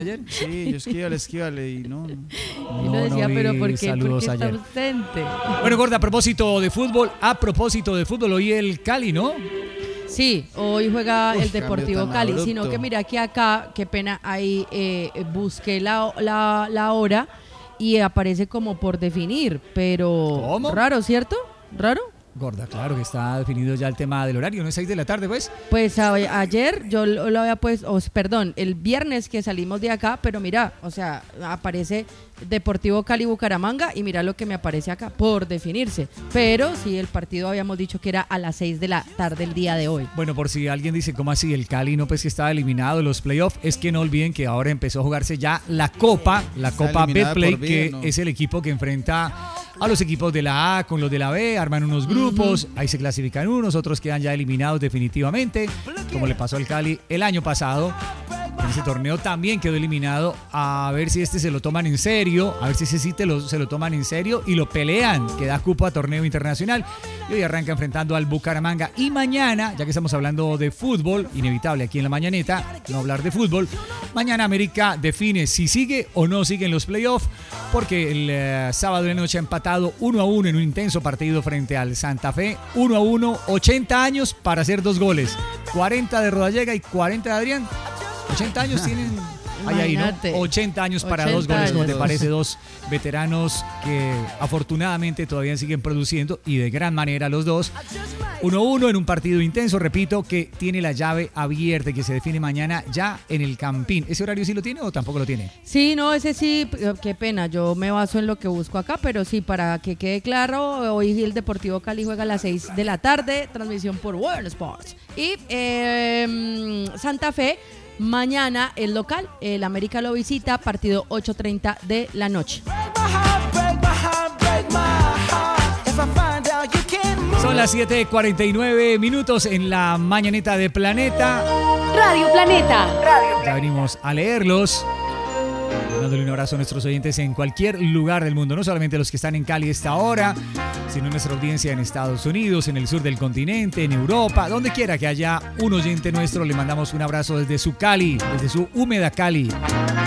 ayer? Sí, yo esquívale y no. Y lo decía, vi pero ¿por qué? saludos Porque está ayer. ausente. Bueno, Gorda, a propósito de fútbol, hoy el Cali, ¿no? Sí, hoy juega el Cambio Deportivo tan Cali, abrupto. sino que mira que acá, qué pena, ahí busqué la hora y aparece como por definir, pero ¿Cómo? raro, ¿cierto? ¿Raro? Gorda, claro que está definido ya el tema del horario, ¿no es 6 de la tarde, pues? Pues ayer yo lo había puesto, perdón, el viernes que salimos de acá, pero mira, o sea, aparece Deportivo Cali Bucaramanga y mira lo que me aparece acá, por definirse. Pero sí, el partido habíamos dicho que era a las 6 de la tarde el día de hoy. Bueno, por si alguien dice, ¿cómo así? El Cali no, pues que estaba eliminado de los playoffs. Es que no olviden que ahora empezó a jugarse ya la Copa eliminada Betplay, por vida, que ¿no? es el equipo que enfrenta a los equipos de la A con los de la B, arman unos grupos, ahí se clasifican unos, otros quedan ya eliminados definitivamente, como le pasó al Cali el año pasado. En ese torneo también quedó eliminado. A ver si este se lo toman en serio, a ver si ese sí se lo toman en serio y lo pelean, que da cupo a torneo internacional. Y hoy arranca enfrentando al Bucaramanga. Y mañana, ya que estamos hablando de fútbol, inevitable aquí en la mañaneta, no hablar de fútbol, mañana América define si sigue o no sigue en los playoffs, porque el sábado de la noche ha empatado 1-1 en un intenso partido frente al Santa Fe. 1-1, 80 años para hacer 2 goles. 40 de Rodallega y 40 de Adrián. 80 años tienen ahí, ¿no? Imagínate. 80 años para 2 80 goles, como te años. parece, 2 veteranos que afortunadamente todavía siguen produciendo y de gran manera los dos. 1-1 en un partido intenso, repito, que tiene la llave abierta y que se define mañana ya en el Campín. ¿Ese horario sí lo tiene o tampoco lo tiene? Sí, no, ese sí, qué pena, yo me baso en lo que busco acá, pero sí, para que quede claro, hoy el Deportivo Cali juega a las 6 de la tarde, transmisión por World Sports. Y Santa Fe, mañana el local, el América lo visita, partido 8:30 de la noche. Son las 7:49 minutos en la mañaneta de Planeta. Radio Planeta. Ya venimos a leerlos. Dándole un abrazo a nuestros oyentes en cualquier lugar del mundo, no solamente los que están en Cali a esta hora, sino nuestra audiencia en Estados Unidos, en el sur del continente, en Europa, donde quiera que haya un oyente nuestro, le mandamos un abrazo desde su Cali, desde su húmeda Cali.